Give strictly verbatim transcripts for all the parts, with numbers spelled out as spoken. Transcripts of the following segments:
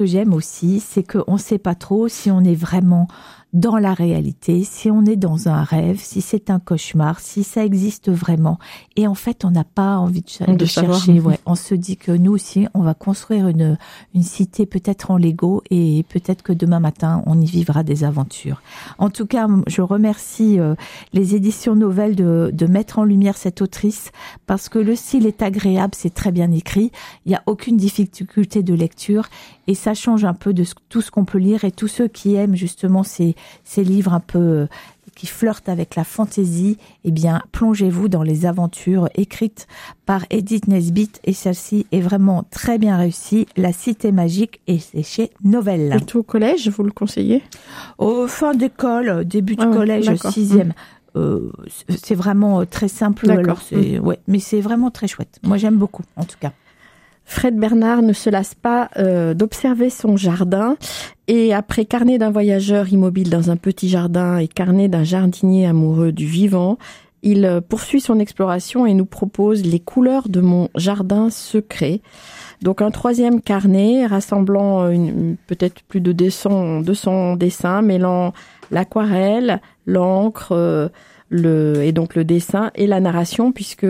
que j'aime aussi, c'est qu'on ne sait pas trop si on est vraiment dans la réalité, si on est dans un rêve, si c'est un cauchemar, si ça existe vraiment. Et en fait, on n'a pas envie de, de, de chercher. Ouais. On se dit que nous aussi, on va construire une, une cité peut-être en Lego et peut-être que demain matin, on y vivra des aventures. En tout cas, je remercie euh, les éditions Novelles de, de mettre en lumière cette autrice parce que le style est agréable, c'est très bien écrit. Il n'y a aucune difficulté de lecture et ça change un peu de tout ce qu'on peut lire. Et tous ceux qui aiment justement ces ces livres un peu euh, qui flirtent avec la fantaisie, eh bien, plongez-vous dans les aventures écrites par Edith Nesbit et celle-ci est vraiment très bien réussie. La Cité magique et c'est chez Novelles. Plutôt au collège, vous le conseillez ? Au fin d'école, début de ah ouais, collège, d'accord. sixième. Mmh. Euh, c'est vraiment très simple. D'accord. Alors c'est, mmh. ouais, mais c'est vraiment très chouette. Moi, j'aime beaucoup, en tout cas. Fred Bernard ne se lasse pas euh, d'observer son jardin et après Carnet d'un voyageur immobile dans un petit jardin et Carnet d'un jardinier amoureux du vivant, il poursuit son exploration et nous propose Les couleurs de mon jardin secret. Donc un troisième carnet rassemblant une, peut-être plus de deux cents, deux cents dessins mêlant l'aquarelle, l'encre, euh, le, et donc le dessin et la narration puisque...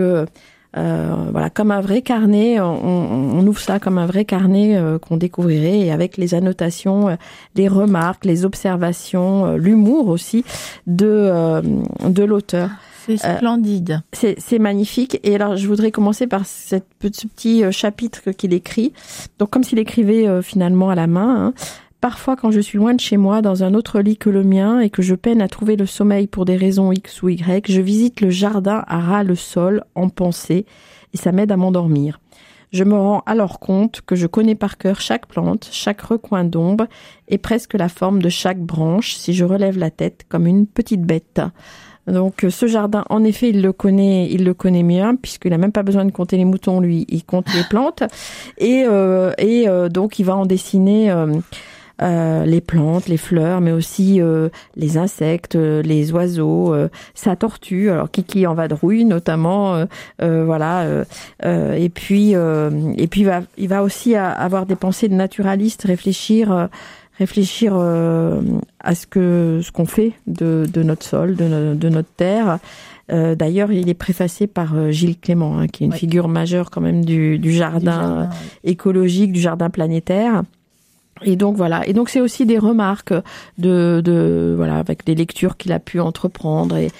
Euh, voilà, comme un vrai carnet, on, on ouvre ça comme un vrai carnet euh, qu'on découvrirait et avec les annotations, euh, les remarques, les observations, euh, l'humour aussi de euh, de l'auteur. C'est splendide. Euh, c'est, c'est magnifique. Et alors, je voudrais commencer par cette, ce petit chapitre qu'il écrit. Donc, comme s'il écrivait euh, finalement à la main. Hein. Parfois, quand je suis loin de chez moi, dans un autre lit que le mien, et que je peine à trouver le sommeil pour des raisons X ou Y, je visite le jardin à ras le sol, en pensée, et ça m'aide à m'endormir. Je me rends alors compte que je connais par cœur chaque plante, chaque recoin d'ombre, et presque la forme de chaque branche, si je relève la tête comme une petite bête. Donc ce jardin, en effet, il le connaît, il le connaît bien puisqu'il a même pas besoin de compter les moutons, lui, il compte les plantes et euh, et euh, donc il va en dessiner euh, euh, les plantes, les fleurs, mais aussi euh, les insectes, euh, les oiseaux, euh, sa tortue, alors Kiki en vadrouille notamment, euh, euh, voilà, euh, euh, et puis euh, et puis il va il va aussi avoir des pensées de naturaliste, réfléchir. Euh, réfléchir euh, à ce que ce qu'on fait de, de notre sol, de, no, de notre terre. Euh, d'ailleurs, il est préfacé par euh, Gilles Clément, hein, qui est une oui. figure majeure quand même du, du jardin, du jardin oui. écologique, du jardin planétaire. Et donc voilà. Et donc c'est aussi des remarques de, de voilà avec des lectures qu'il a pu entreprendre et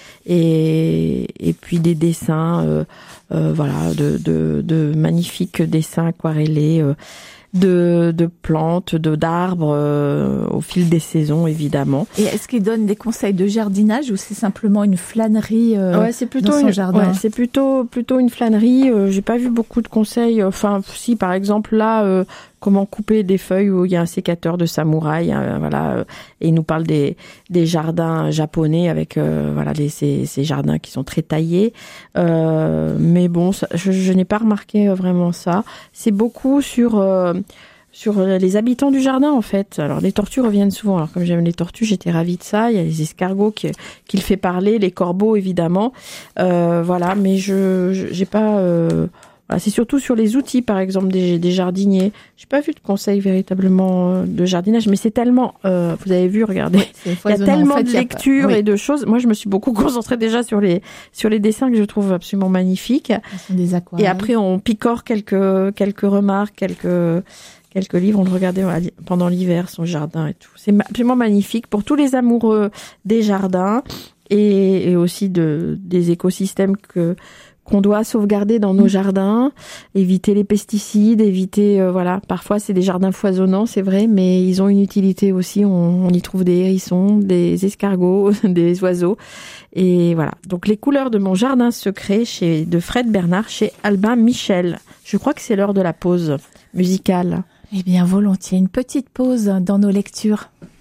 et, et puis des dessins, euh, euh, voilà, de, de, de magnifiques dessins aquarellés. Euh, de, de plantes, de d'arbres euh, au fil des saisons évidemment. Et est-ce qu'il donne des conseils de jardinage ou c'est simplement une flânerie euh, ouais, c'est plutôt dans son une, jardin ouais, c'est plutôt plutôt une flânerie. Euh, j'ai pas vu beaucoup de conseils. Enfin, si par exemple là, euh, comment couper des feuilles où il y a un sécateur de samouraï. Hein, voilà, euh, et il nous parle des des jardins japonais avec euh, voilà les, ces ces jardins qui sont très taillés. Euh, mais bon, ça, je, je n'ai pas remarqué vraiment ça. C'est beaucoup sur euh, sur les habitants du jardin en fait. Alors les tortues reviennent souvent. Alors comme j'aime les tortues, j'étais ravie de ça. Il y a les escargots qui qui le fait parler, les corbeaux évidemment. Euh, voilà, mais je, je j'ai pas. Euh, voilà, c'est surtout sur les outils par exemple des, des jardiniers. J'ai pas vu de conseils véritablement de jardinage, mais c'est tellement. Euh, vous avez vu, regardez, oui, il y a tellement en fait, de lectures oui. et de choses. Moi, je me suis beaucoup concentrée déjà sur les sur les dessins que je trouve absolument magnifiques. Des aquarelles. Et après, on picore quelques quelques remarques, quelques quelques livres, on le regardait pendant l'hiver, son jardin et tout. C'est absolument magnifique pour tous les amoureux des jardins et, et aussi de des écosystèmes que qu'on doit sauvegarder dans nos jardins, éviter les pesticides, éviter euh, voilà. Parfois, c'est des jardins foisonnants, c'est vrai, mais ils ont une utilité aussi. On, on y trouve des hérissons, des escargots, des oiseaux, et voilà. Donc, les couleurs de mon jardin secret chez de Fred Bernard chez Albin Michel. Je crois que c'est l'heure de la pause musicale. Eh bien, volontiers, une petite pause dans nos lectures.